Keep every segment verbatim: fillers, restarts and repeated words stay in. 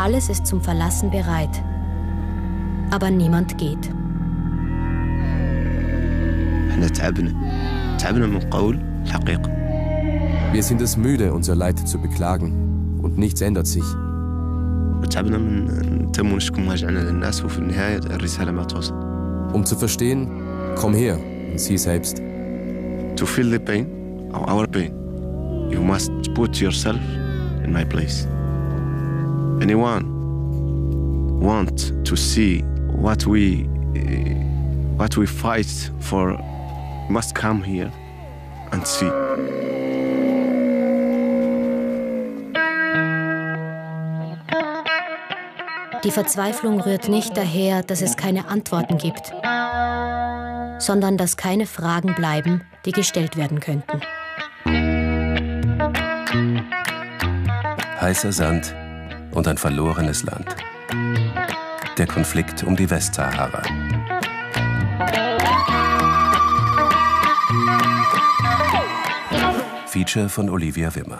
Alles ist zum Verlassen bereit. Aber niemand geht. Wir sind es müde, unser Leid zu beklagen. Und nichts ändert sich. Um zu verstehen, komm her und sieh selbst. To feel the pain, or our pain, you must put yourself in my place. Anyone want to see what we what we fight for must come here and see. Die Verzweiflung rührt nicht daher, dass es keine Antworten gibt, sondern dass keine Fragen bleiben, die gestellt werden könnten. Heißer Sand und ein verlorenes Land. Der Konflikt um die Westsahara. Feature von Olivia Wimmer.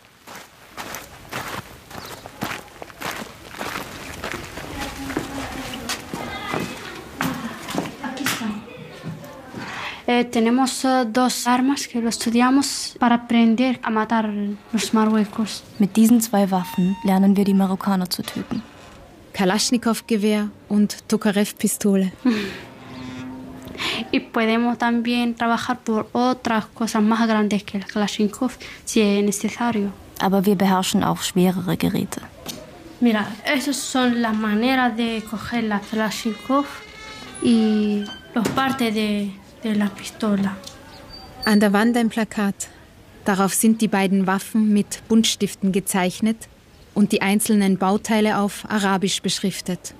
Tenemos dos armas que lo estudiamos para aprender a matar los Marruecos. Mit diesen zwei Waffen lernen wir, die Marokkaner zu töten. Kalaschnikow-Gewehr und Tokarev-Pistole. Y podemos también trabajar por otras cosas más grandes que el Kalashnikov, si es necesario. Aber wir beherrschen auch schwerere Geräte. Mira, esas son las maneras de coger la Kalashnikov y los partes de de la pistola. An der Wand ein Plakat. Darauf sind die beiden Waffen mit Buntstiften gezeichnet und die einzelnen Bauteile auf Arabisch beschriftet.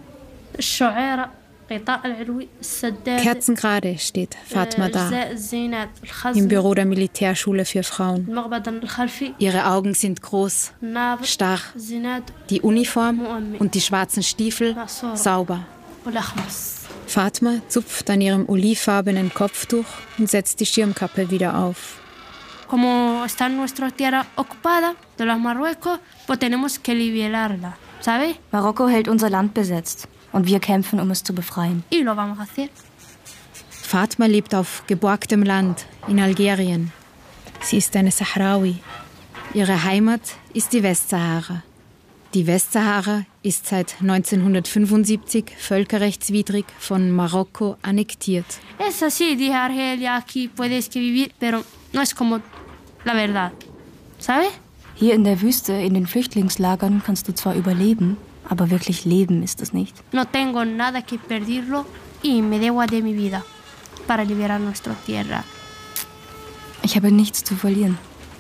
Kerzengerade steht Fatma da, im Büro der Militärschule für Frauen. Ihre Augen sind groß, starr, die Uniform und die schwarzen Stiefel sauber. Fatma zupft an ihrem olivfarbenen Kopftuch und setzt die Schirmkappe wieder auf. Como está nuestra tierra ocupada de los Marruecos, pues tenemos que liberarla, ¿sabes? Marokko hält unser Land besetzt und wir kämpfen, um es zu befreien. Y lo vamos a hacer. Fatma lebt auf geborgtem Land in Algerien. Sie ist eine Sahrawi. Ihre Heimat ist die Westsahara. Die Westsahara ist seit neunzehnhundertfünfundsiebzig völkerrechtswidrig von Marokko annektiert. Es así, dije Argelia, aquí puedes que vivir, pero no es como la verdad, ¿sabes? Hier in der Wüste, in den Flüchtlingslagern, kannst du zwar überleben, aber wirklich leben ist es nicht. No tengo nada que perderlo y me debo de mi vida para liberar nuestra tierra. Ich habe nichts zu verlieren.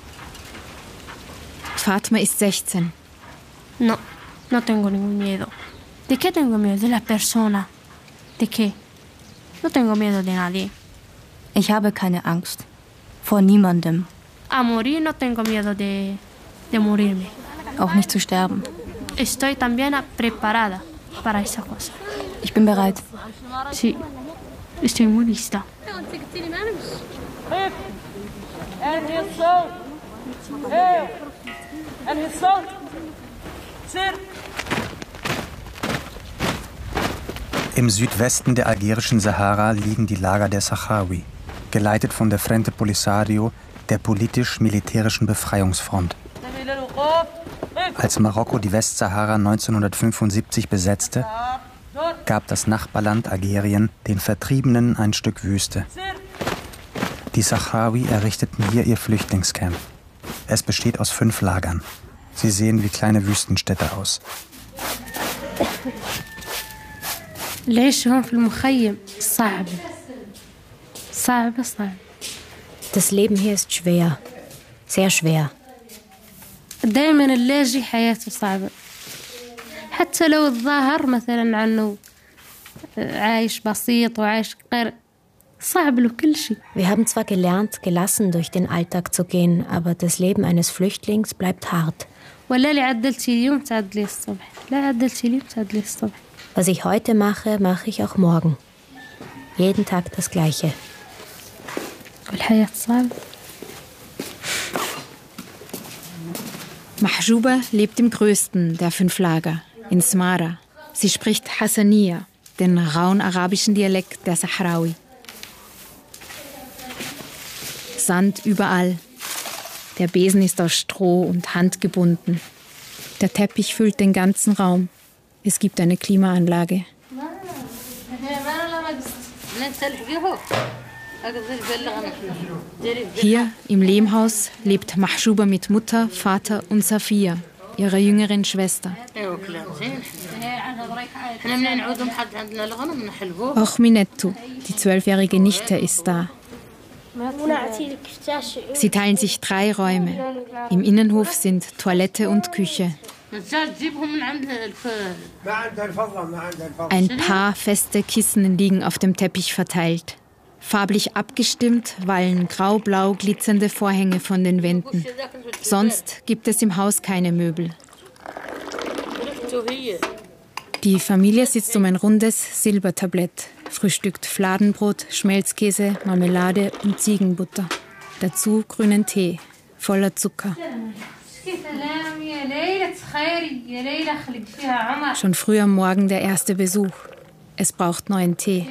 Fatma ist sechzehn. No, no tengo ningún miedo. ¿De qué tengo miedo? De las personas. ¿De qué? No tengo miedo de nadie. Ich habe keine Angst. Vor niemandem. A morir no tengo miedo de, de morirme. Auch nicht zu sterben. Estoy también preparada para esa cosa. Ich bin bereit. Sí, estoy muy lista. Im Südwesten der algerischen Sahara liegen die Lager der Sahrawi, geleitet von der Frente Polisario, der politisch-militärischen Befreiungsfront. Als Marokko die Westsahara neunzehnhundertfünfundsiebzig besetzte, gab das Nachbarland Algerien den Vertriebenen ein Stück Wüste. Die Sahrawi errichteten hier ihr Flüchtlingscamp. Es besteht aus fünf Lagern. Sie sehen wie kleine Wüstenstädte aus. Das Leben hier ist schwer, sehr schwer. دائما اللاجئ حياته صعبة حتى لو الظاهر مثلا عنه عايش بسيط وعايش غير صعب له كل شيء. Wir haben zwar gelernt, gelassen durch den Alltag zu gehen, aber das Leben eines Flüchtlings bleibt hart. ولا اللي عدلتي اليوم تعدلي الصبح لا عدلتي اليوم تعدلي الصبح. Was ich heute mache, mache ich auch morgen. Jeden Tag das Gleiche. والحياة صعبة. Mahjouba lebt im größten der fünf Lager, in Smara. Sie spricht Hassaniya, den rauen arabischen Dialekt der Sahrawi. Sand überall. Der Besen ist aus Stroh und handgebunden. Der Teppich füllt den ganzen Raum. Es gibt eine Klimaanlage. Hier im Lehmhaus lebt Mahshuba mit Mutter, Vater und Safia, ihrer jüngeren Schwester. Auch Minettu, die zwölfjährige Nichte, ist da. Sie teilen sich drei Räume. Im Innenhof sind Toilette und Küche. Ein paar feste Kissen liegen auf dem Teppich verteilt. Farblich abgestimmt wallen grau-blau glitzernde Vorhänge von den Wänden. Sonst gibt es im Haus keine Möbel. Die Familie sitzt um ein rundes Silbertablett, frühstückt Fladenbrot, Schmelzkäse, Marmelade und Ziegenbutter. Dazu grünen Tee, voller Zucker. Schon früh am Morgen der erste Besuch. Es braucht neuen Tee.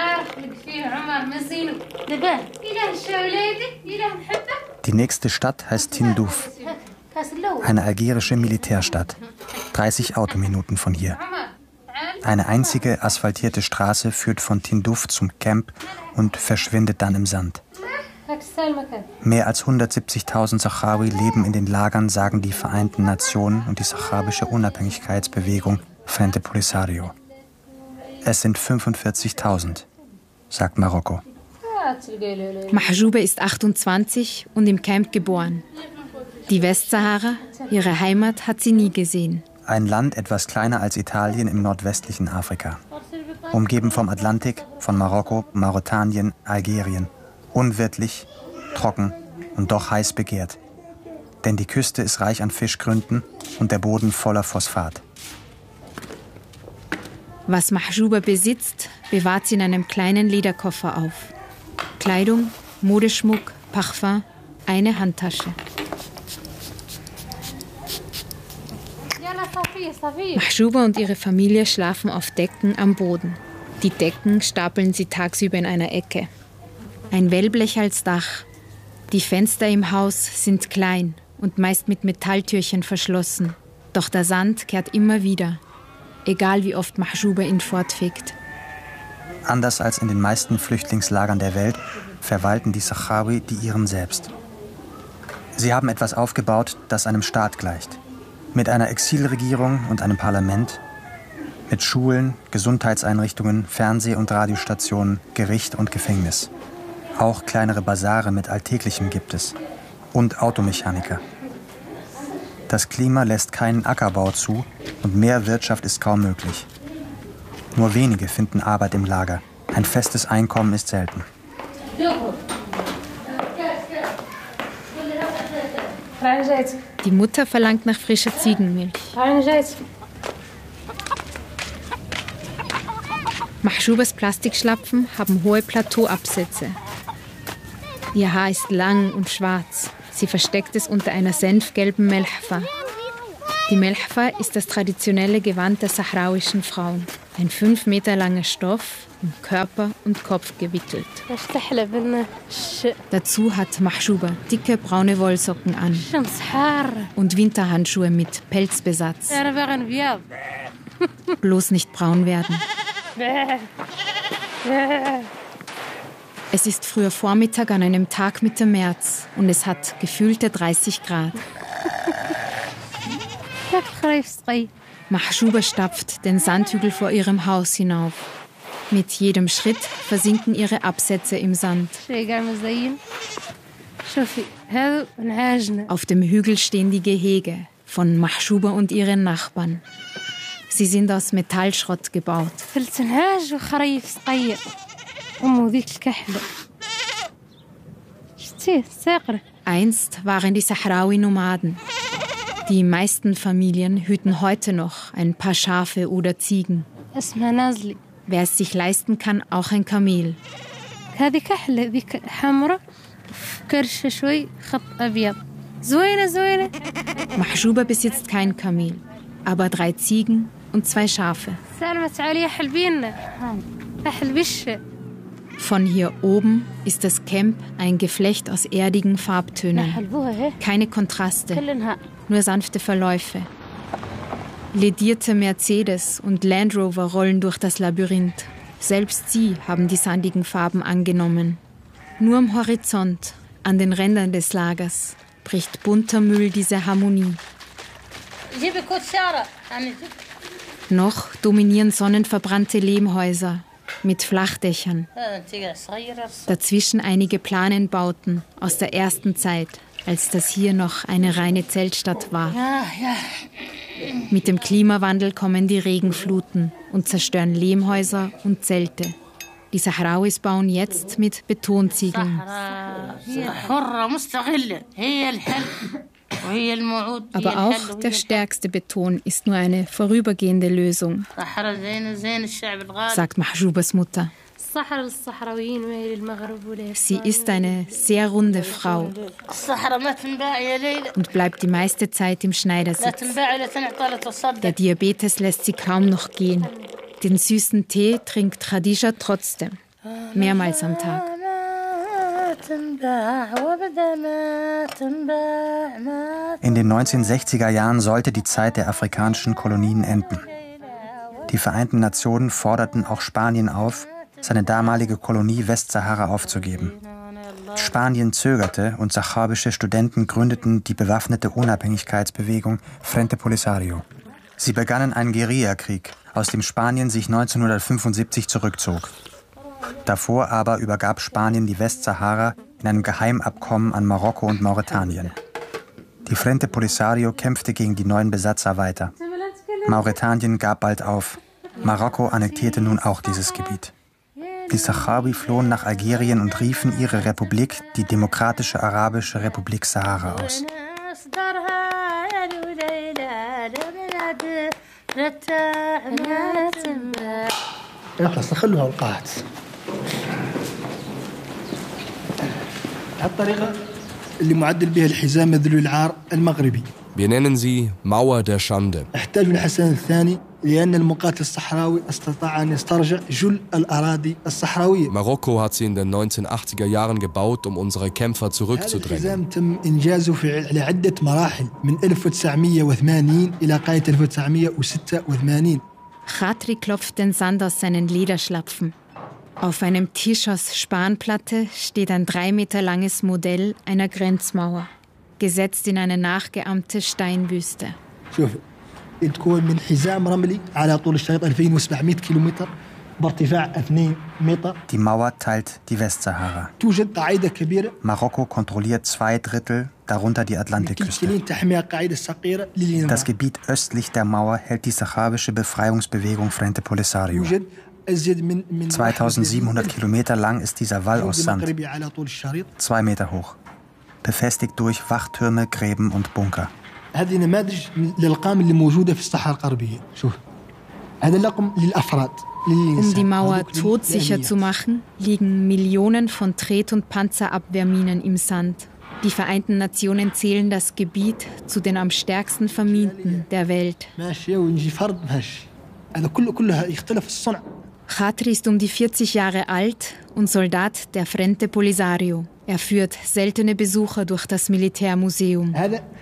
Die nächste Stadt heißt Tindouf, eine algerische Militärstadt, dreißig Autominuten von hier. Eine einzige asphaltierte Straße führt von Tindouf zum Camp und verschwindet dann im Sand. Mehr als hundertsiebzigtausend Sahrawi leben in den Lagern, sagen die Vereinten Nationen und die sahrabische Unabhängigkeitsbewegung Frente Polisario. Es sind fünfundvierzigtausend, sagt Marokko. Mahshuba ist achtundzwanzig und im Camp geboren. Die Westsahara, ihre Heimat, hat sie nie gesehen. Ein Land etwas kleiner als Italien im nordwestlichen Afrika. Umgeben vom Atlantik, von Marokko, Mauretanien, Algerien. Unwirtlich, trocken und doch heiß begehrt. Denn die Küste ist reich an Fischgründen und der Boden voller Phosphat. Was Mahshuba besitzt, bewahrt sie in einem kleinen Lederkoffer auf. Kleidung, Modeschmuck, Parfum, eine Handtasche. Mahshuba und ihre Familie schlafen auf Decken am Boden. Die Decken stapeln sie tagsüber in einer Ecke. Ein Wellblech als Dach. Die Fenster im Haus sind klein und meist mit Metalltürchen verschlossen. Doch der Sand kehrt immer wieder, egal wie oft Mahshuba ihn fortfegt. Anders als in den meisten Flüchtlingslagern der Welt verwalten die Sahrawi die Iren selbst. Sie haben etwas aufgebaut, das einem Staat gleicht. Mit einer Exilregierung und einem Parlament, mit Schulen, Gesundheitseinrichtungen, Fernseh- und Radiostationen, Gericht und Gefängnis. Auch kleinere Basare mit Alltäglichem gibt es. Und Automechaniker. Das Klima lässt keinen Ackerbau zu und mehr Wirtschaft ist kaum möglich. Nur wenige finden Arbeit im Lager. Ein festes Einkommen ist selten. Die Mutter verlangt nach frischer Ziegenmilch. Mahshubas Plastikschlapfen haben hohe Plateauabsätze. Ihr Haar ist lang und schwarz. Sie versteckt es unter einer senfgelben Melhfa. Die Melhfa ist das traditionelle Gewand der sahrauischen Frauen. Ein fünf Meter langer Stoff, um Körper und Kopf gewickelt. Dazu hat Mahshuba dicke braune Wollsocken an und Winterhandschuhe mit Pelzbesatz. Bloß nicht braun werden. Es ist früher Vormittag an einem Tag Mitte März und es hat gefühlte dreißig Grad. Mahshuba stapft den Sandhügel vor ihrem Haus hinauf. Mit jedem Schritt versinken ihre Absätze im Sand. Auf dem Hügel stehen die Gehege von Mahshuba und ihren Nachbarn. Sie sind aus Metallschrott gebaut. Einst waren die Sahrawi Nomaden. Die meisten Familien hüten heute noch ein paar Schafe oder Ziegen. Wer es sich leisten kann, auch ein Kamel. Mahshuba besitzt kein Kamel, aber drei Ziegen, und zwei Schafe. Von hier oben ist das Camp ein Geflecht aus erdigen Farbtönen. Keine Kontraste, nur sanfte Verläufe. Ledierte Mercedes und Land Rover rollen durch das Labyrinth. Selbst sie haben die sandigen Farben angenommen. Nur am Horizont, an den Rändern des Lagers, bricht bunter Müll diese Harmonie. Noch dominieren sonnenverbrannte Lehmhäuser mit Flachdächern. Dazwischen einige Planenbauten aus der ersten Zeit, als das hier noch eine reine Zeltstadt war. Mit dem Klimawandel kommen die Regenfluten und zerstören Lehmhäuser und Zelte. Die Sahrauis bauen jetzt mit Betonziegeln. Aber auch der stärkste Beton ist nur eine vorübergehende Lösung, sagt Mahjoubas Mutter. Sie ist eine sehr runde Frau und bleibt die meiste Zeit im Schneidersitz. Der Diabetes lässt sie kaum noch gehen. Den süßen Tee trinkt Khadija trotzdem, mehrmals am Tag. In den neunzehnhundertsechziger Jahren sollte die Zeit der afrikanischen Kolonien enden. Die Vereinten Nationen forderten auch Spanien auf, seine damalige Kolonie Westsahara aufzugeben. Spanien zögerte und sahrawische Studenten gründeten die bewaffnete Unabhängigkeitsbewegung Frente Polisario. Sie begannen einen Guerillakrieg, aus dem Spanien sich neunzehnhundertfünfundsiebzig zurückzog. Davor aber übergab Spanien die Westsahara in einem Geheimabkommen an Marokko und Mauretanien. Die Frente Polisario kämpfte gegen die neuen Besatzer weiter. Mauretanien gab bald auf. Marokko annektierte nun auch dieses Gebiet. Die Sahrawi flohen nach Algerien und riefen ihre Republik, die Demokratische Arabische Republik Sahara, aus. Wir nennen sie Mauer der Schande. Marokko hat sie in den neunzehnhundertachtziger Jahren gebaut, um unsere Kämpfer zurückzudrängen. Khatri klopft den Sand aus seinen Lederschlapfen. Auf einem Tisch aus Spanplatte steht ein drei Meter langes Modell einer Grenzmauer, gesetzt in eine nachgeahmte Steinwüste. Die Mauer teilt die Westsahara. Marokko kontrolliert zwei Drittel, darunter die Atlantikküste. Das Gebiet östlich der Mauer hält die sahrawische Befreiungsbewegung Frente Polisario. zweitausendsiebenhundert Kilometer lang ist dieser Wall aus Sand, zwei Meter hoch, befestigt durch Wachtürme, Gräben und Bunker. Um die Mauer todsicher zu machen, liegen Millionen von Tret- und Panzerabwehrminen im Sand. Die Vereinten Nationen zählen das Gebiet zu den am stärksten verminten der Welt. Khatri ist um die vierzig Jahre alt und Soldat der Frente Polisario. Er führt seltene Besucher durch das Militärmuseum.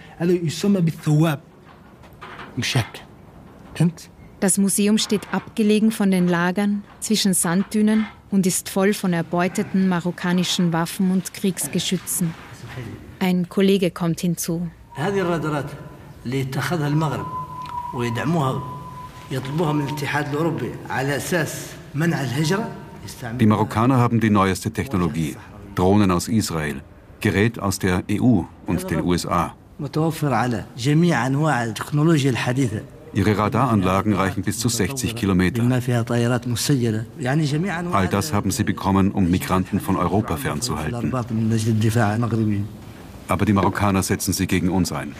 Das Museum steht abgelegen von den Lagern zwischen Sanddünen und ist voll von erbeuteten marokkanischen Waffen und Kriegsgeschützen. Ein Kollege kommt hinzu. Die Marokkaner haben die neueste Technologie, Drohnen aus Israel, Gerät aus der E U und den U S A. Ihre Radaranlagen reichen bis zu sechzig Kilometer. All das haben sie bekommen, um Migranten von Europa fernzuhalten. Aber die Marokkaner setzen sie gegen uns ein.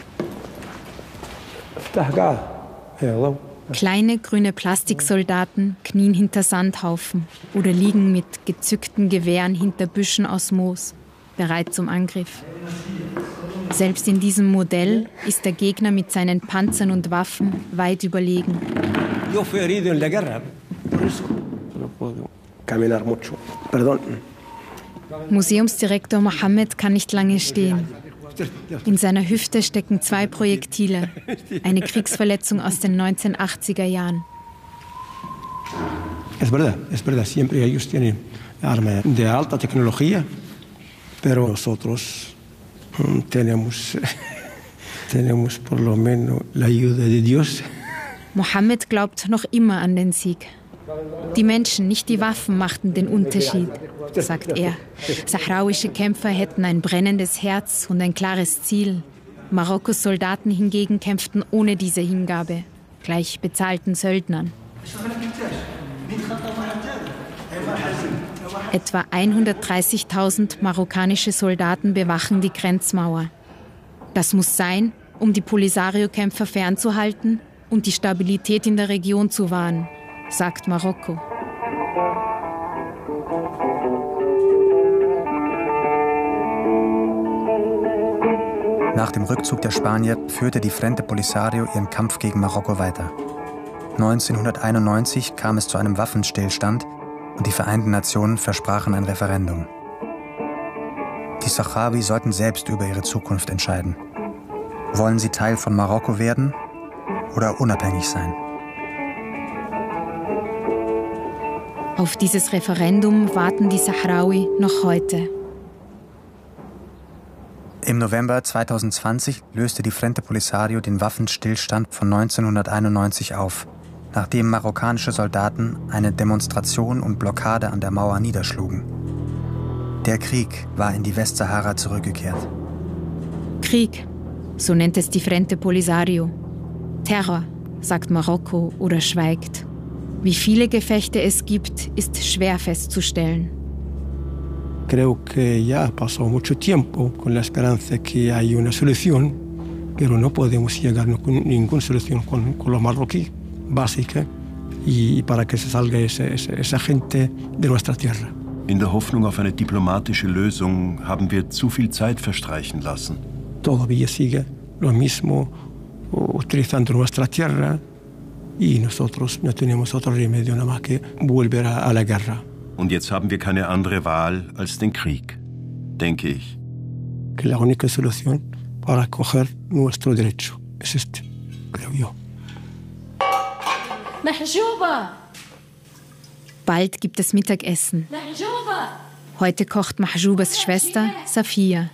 Kleine grüne Plastiksoldaten knien hinter Sandhaufen oder liegen mit gezückten Gewehren hinter Büschen aus Moos, bereit zum Angriff. Selbst in diesem Modell ist der Gegner mit seinen Panzern und Waffen weit überlegen. Yo fui herido en la guerra. Por eso no puedo caminar mucho. Perdón. Museumsdirektor Mohammed kann nicht lange stehen. In seiner Hüfte stecken zwei Projektile, eine Kriegsverletzung aus den neunzehnhundertachtziger Jahren. Es verdad, es verdad, siempre ellos tienen armas de alta tecnología, pero nosotros tenemos, tenemos por lo menos la ayuda de Dios. Mohammed glaubt noch immer an den Sieg. Die Menschen, nicht die Waffen, machten den Unterschied, sagt er. Sahrauische Kämpfer hätten ein brennendes Herz und ein klares Ziel. Marokkos Soldaten hingegen kämpften ohne diese Hingabe, gleich bezahlten Söldnern. Etwa hundertdreißigtausend marokkanische Soldaten bewachen die Grenzmauer. Das muss sein, um die Polisario-Kämpfer fernzuhalten und die Stabilität in der Region zu wahren, sagt Marokko. Nach dem Rückzug der Spanier führte die Frente Polisario ihren Kampf gegen Marokko weiter. neunzehnhunderteinundneunzig kam es zu einem Waffenstillstand und die Vereinten Nationen versprachen ein Referendum. Die Sahrawi sollten selbst über ihre Zukunft entscheiden. Wollen sie Teil von Marokko werden oder unabhängig sein? Auf dieses Referendum warten die Sahrawi noch heute. Im November zweitausendzwanzig löste die Frente Polisario den Waffenstillstand von neunzehnhunderteinundneunzig auf, nachdem marokkanische Soldaten eine Demonstration und Blockade an der Mauer niederschlugen. Der Krieg war in die Westsahara zurückgekehrt. Krieg, so nennt es die Frente Polisario. Terror, sagt Marokko oder schweigt. Wie viele Gefechte es gibt, ist schwer festzustellen. Creo que ya pasó mucho tiempo con la esperanza que hay una solución, pero no podemos llegar a ninguna solución con, con los marroquíes básica y para que se salga esa, esa, esa gente de nuestra tierra. In der Hoffnung auf eine diplomatische Lösung haben wir zu viel Zeit verstreichen lassen. Todavía sigue lo mismo utilizando nuestra tierra y nosotros no tenemos otro remedio nada más que volver a, a la guerra. Und jetzt haben wir keine andere Wahl als den Krieg, denke ich. Que la única solución para coger nuestro derecho es este, creo yo. Bald gibt es Mittagessen. Heute kocht Mahjoubas Schwester Safia.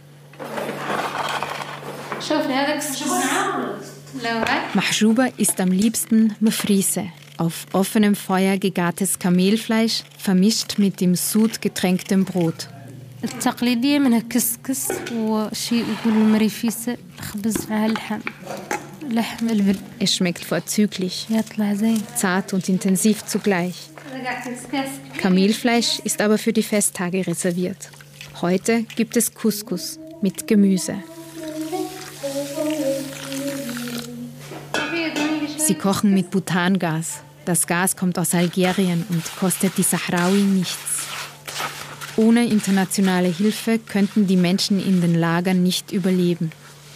Mahjouba isst am liebsten Mefrise, auf offenem Feuer gegartes Kamelfleisch, vermischt mit dem Sud getränktem Brot. التقليدية منها كسكس وشيء يقولوا مريفيسة خبز مع اللحم لحم البل. Es schmeckt vorzüglich, يطلع زين. Zart und intensiv zugleich. Kamelfleisch ist aber für die Festtage reserviert. Heute gibt es Couscous mit Gemüse. Sie kochen mit Butangas. Das Gas kommt aus Algerien und kostet die Sahrawi nichts. Ohne internationale Hilfe könnten die Menschen in den Lagern nicht überleben.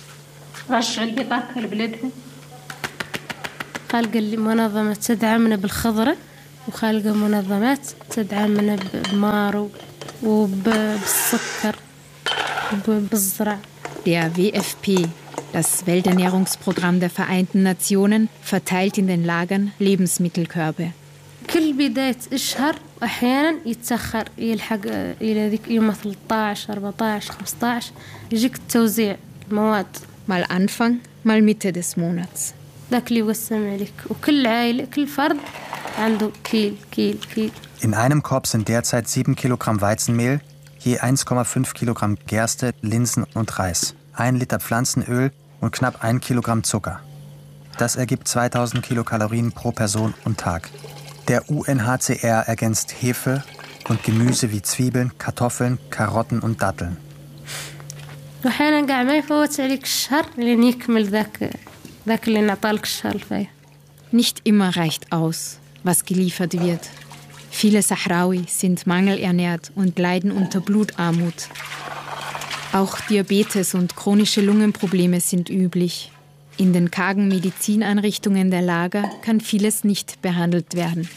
خلق المنظمة تدعمنا بالخضرة وخلق منظمات تدعمنا بالمار وبالسكر وبالزرع. Der W F P, das Welternährungsprogramm der Vereinten Nationen, verteilt in den Lagern Lebensmittelkörbe. كل بداية الشهر أحيانا يتأخر يلحق إلى ذيك يوم ثلاثة عشر أربعة عشر خمسة عشر يجيك التوزيع المواد. Mal Anfang, mal Mitte des Monats. ذاك اللي يوسم عليك وكل عائلة كل فرد عنده كيل كيل كيل. In einem Korb sind derzeit sieben Kilogramm Weizenmehl, je eins Komma fünf Kilogramm Gerste, Linsen und Reis, ein Liter Pflanzenöl und knapp ein Kilogramm Zucker. Das ergibt zweitausend Kilokalorien pro Person und Tag. Der U N H C R ergänzt Hefe und Gemüse wie Zwiebeln, Kartoffeln, Karotten und Datteln. وأحيانا قاع ما يفوت عليك الشهر لين يكمل ذاك ذاك اللي نعطالك الشهر الفايت. Nicht immer reicht aus, was geliefert wird. Viele Sahrawi sind mangelernährt und leiden unter Blutarmut. Auch Diabetes und chronische Lungenprobleme sind üblich. In den kargen Medizineinrichtungen der Lager kann vieles nicht behandelt werden.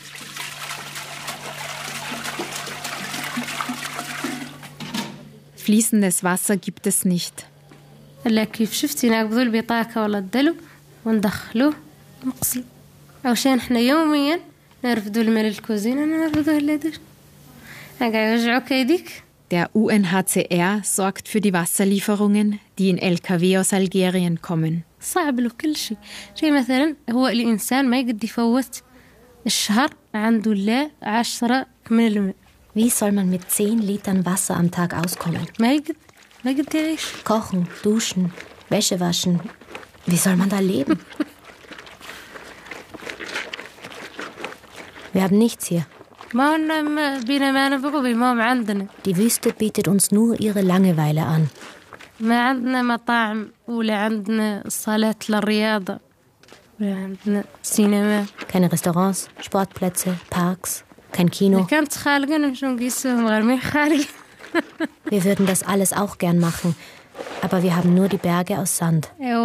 Fließendes Wasser gibt es nicht. كيف شفتي ناخذوا البطاقة ولا الدلو وندخلوه ونغسلوه. عشان احنا يوميا نرفدوا الماء للكوزينة نرفدوه للدش. قاعد يوجعوك يديك. Der U N H C R sorgt für die Wasserlieferungen, die in L K W aus Algerien kommen. صعب له كل شيء. شيء مثلا هو الإنسان ما يقدر يفوت الشهر عنده لا عشرة من الماء. Wie soll man mit zehn Litern Wasser am Tag auskommen? ما يقدر ما يقدر يعيش. Kochen, duschen, Wäsche waschen. Wie soll man da leben? Wir haben nichts hier. Die Wüste bietet uns nur ihre Langeweile an. Keine Restaurants, Sportplätze, Parks, kein Kino. Wir würden das alles auch gern machen, aber wir haben nur die Berge aus Sand.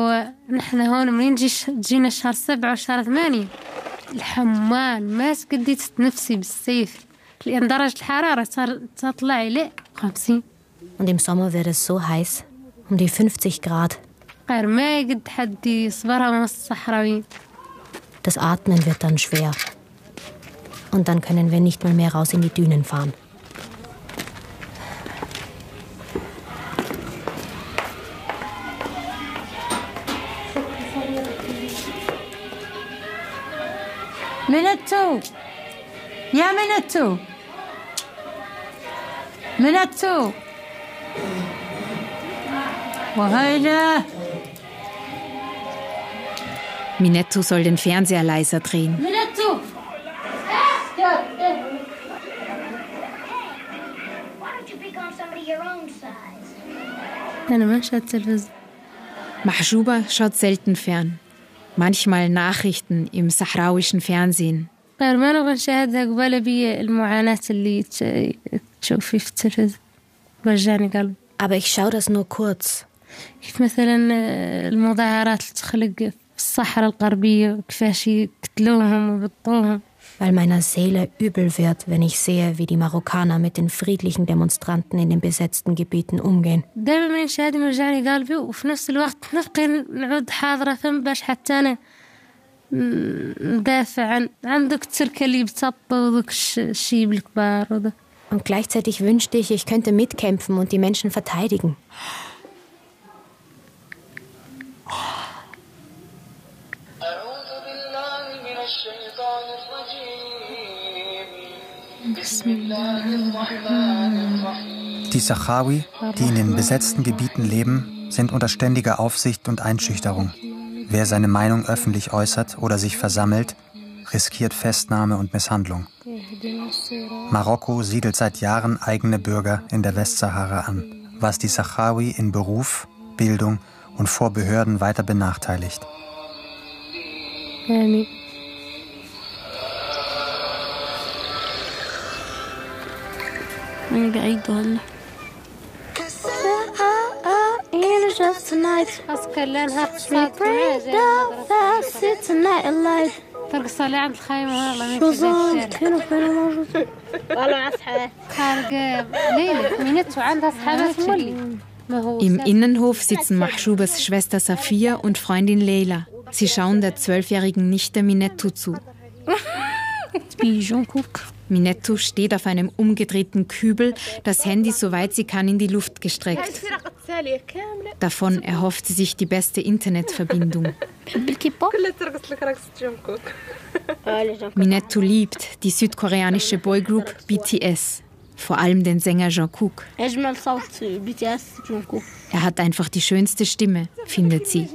الحمال ما سقديت تنفسي بالسيف لأن درجة الحرارة صار تطلع إلى خمسين. Und im Sommer wird es so heiß, um die fünfzig Grad. غير ما يقد حد يصبرها من الصحراويين. Das Atmen wird dann schwer. Und dann können wir nicht mal mehr raus in die Dünen fahren. منتو يا منتو منتو وهيلا. Minetto soll den Fernseher leiser drehen. منتو أنا ما شاهد تلفزيون. Mahjouba schaut selten fern. Manchmal Nachrichten im sahrauischen Fernsehen. Aber ich schaue das nur kurz. Weil meiner Seele übel wird, wenn ich sehe, wie die Marokkaner mit den friedlichen Demonstranten in den besetzten Gebieten umgehen. Und gleichzeitig wünschte ich, ich könnte mitkämpfen und die Menschen verteidigen. Die Sahrawi, die in den besetzten Gebieten leben, sind unter ständiger Aufsicht und Einschüchterung. Wer seine Meinung öffentlich äußert oder sich versammelt, riskiert Festnahme und Misshandlung. Marokko siedelt seit Jahren eigene Bürger in der Westsahara an, was die Sahrawi in Beruf, Bildung und vor Behörden weiter benachteiligt. Amen. بعيد والله. ترقص على عند الخيمة والله ما يفيد. والله أصحاب. خارج ليلة منتو عندها أصحابات مولي. Im Innenhof sitzen Mahjoubas Schwester Safia und Freundin Leila. Sie schauen der zwölfjährigen Nichte Minetto zu. Minetto steht auf einem umgedrehten Kübel, das Handy, soweit sie kann, in die Luft gestreckt. Davon erhofft sie sich die beste Internetverbindung. Minetto liebt die südkoreanische Boygroup B T S, vor allem den Sänger Jungkook. Er hat einfach die schönste Stimme, findet sie.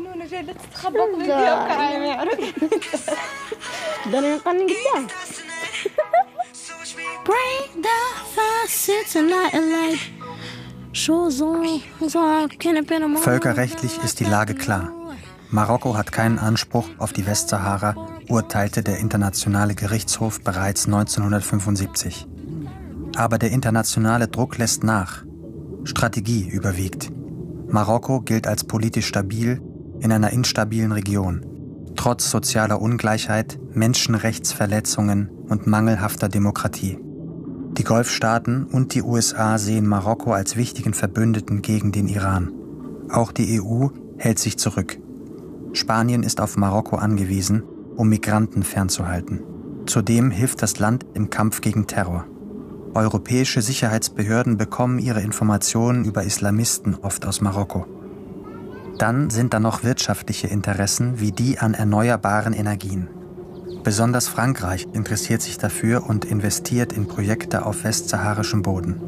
Völkerrechtlich ist die Lage klar. Marokko hat keinen Anspruch auf die Westsahara, urteilte der Internationale Gerichtshof bereits neunzehnhundertfünfundsiebzig. Aber der internationale Druck lässt nach. Strategie überwiegt. Marokko gilt als politisch stabil, in einer instabilen Region, trotz sozialer Ungleichheit, Menschenrechtsverletzungen und mangelhafter Demokratie. Die Golfstaaten und die U S A sehen Marokko als wichtigen Verbündeten gegen den Iran. Auch die E U hält sich zurück. Spanien ist auf Marokko angewiesen, um Migranten fernzuhalten. Zudem hilft das Land im Kampf gegen Terror. Europäische Sicherheitsbehörden bekommen ihre Informationen über Islamisten oft aus Marokko. Dann sind da noch wirtschaftliche Interessen wie die an erneuerbaren Energien. Besonders Frankreich interessiert sich dafür und investiert in Projekte auf westsaharischem Boden.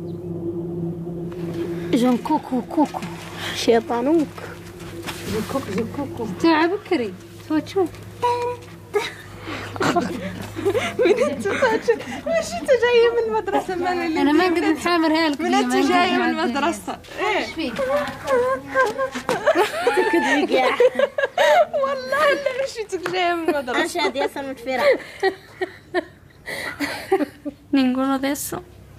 من انت ماشي انت جايه من المدرسه مالي انا ما قد نحامرها لك من انت جايه من المدرسه ايش فيك تكذبي كاع والله لا مشيتك جايه من المدرسه اش هادي اصلا متفيره ninguno de eso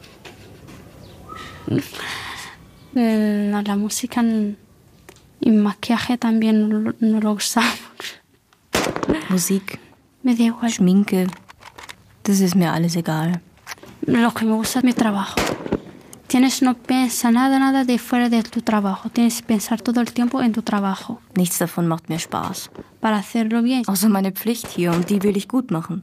la música y maquillaje también no lo usamos. Musik, Schminke, das ist mir alles egal. Lo que me gusta es mi trabajo. Tienes no pensar nada, nada de fuera de tu trabajo. Tienes que pensar todo el tiempo en tu trabajo. Nichts davon macht mir Spaß. Para hacerlo bien. Außer meine Pflicht hier und die will ich gut machen.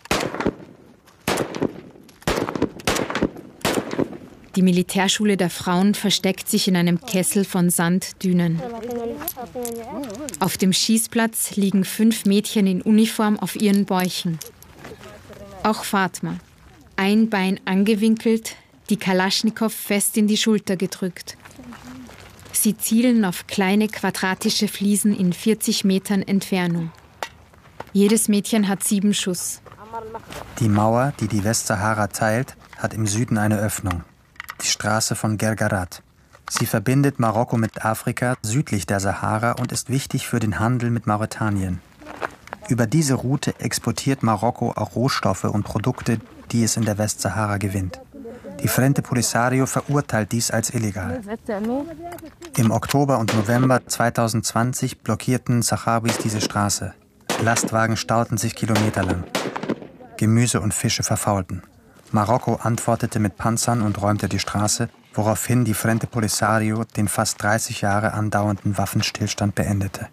Die Militärschule der Frauen versteckt sich in einem Kessel von Sanddünen. Auf dem Schießplatz liegen fünf Mädchen in Uniform auf ihren Bäuchen. Auch Fatma, ein Bein angewinkelt, die Kalaschnikow fest in die Schulter gedrückt. Sie zielen auf kleine quadratische Fliesen in vierzig Metern Entfernung. Jedes Mädchen hat sieben Schuss. Die Mauer, die die Westsahara teilt, hat im Süden eine Öffnung. Die Straße von Guergarat. Sie verbindet Marokko mit Afrika südlich der Sahara und ist wichtig für den Handel mit Mauretanien. Über diese Route exportiert Marokko auch Rohstoffe und Produkte, die es in der Westsahara gewinnt. Die Frente Polisario verurteilt dies als illegal. Im Oktober und November zweitausendzwanzig blockierten Sahrawis diese Straße. Lastwagen stauten sich kilometerlang. Gemüse und Fische verfaulten. Marokko antwortete mit Panzern und räumte die Straße, woraufhin die Frente Polisario den fast dreißig Jahre andauernden Waffenstillstand beendete.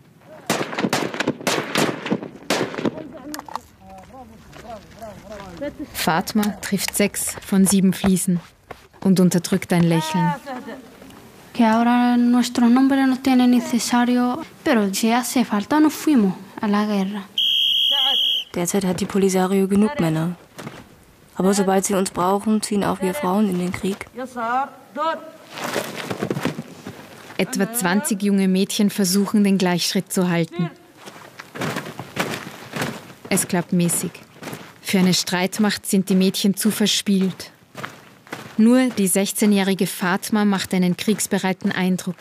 Fatma trifft sechs von sieben Fliesen und unterdrückt ein Lächeln. Que ahora nuestros nombres no tienen necesario, pero si hace falta nos fuimos a la guerra. Derzeit hat die Polisario genug Männer. Aber sobald sie uns brauchen, ziehen auch wir Frauen in den Krieg. Etwa zwanzig junge Mädchen versuchen, den Gleichschritt zu halten. Es klappt mäßig. Für eine Streitmacht sind die Mädchen zu verspielt. Nur die sechzehnjährige Fatma macht einen kriegsbereiten Eindruck.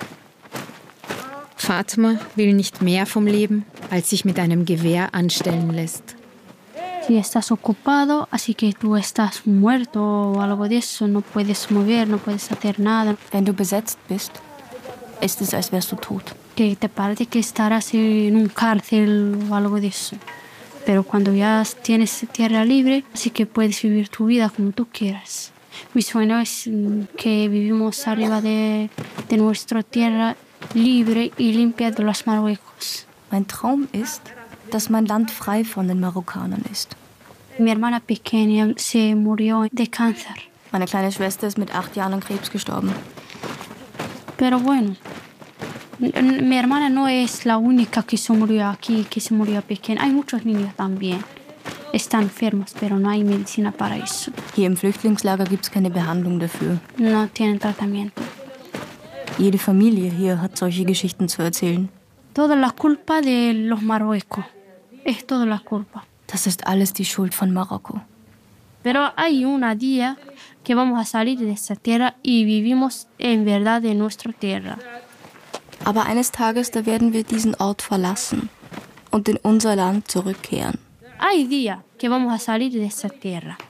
Fatma will nicht mehr vom Leben, als sich mit einem Gewehr anstellen lässt. Si estás ocupado, así que tú estás muerto o algo de eso, no puedes mover, no puedes hacer nada. Wenn du besetzt bist, ist es, als wärst du tot. Que te parece que estarás en un cárcel o algo de eso. Pero cuando ya tienes tierra libre, así que puedes vivir tu vida como tú quieras. Mi sueño es que vivimos arriba de, de nuestra tierra libre y limpia de los Marruecos. Mein Traum ist, dass mein Land frei von den Marokkanern ist. Mi hermana pequeña se murió de cáncer. Meine kleine Schwester ist mit acht Jahren an Krebs gestorben. Pero bueno, mi hermana no es la única que se murió aquí, que se murió pequeña. Hay muchos niños también. Están enfermos, pero no hay medicina para eso. Hier im Flüchtlingslager gibt es keine Behandlung dafür. No tienen tratamiento. Jede Familie hier hat solche Geschichten zu erzählen. Toda la culpa de los Marruecos. Es toda la culpa. Das ist alles die Schuld von Marokko. Pero hay un día que vamos a salir de esta tierra y vivimos en verdad en nuestra tierra. Aber eines Tages, da werden wir diesen Ort verlassen und in unser Land zurückkehren. Hay día que vamos a salir de esta tierra